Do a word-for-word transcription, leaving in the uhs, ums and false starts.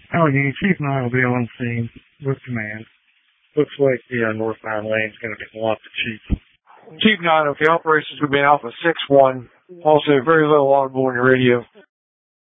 Allegheny, Chief nine will be on scene with command. Looks like the uh, northbound lane is going to be blocked to Chief. Chief nine, okay, operations will be Alpha six one. Also, very little audible on your radio.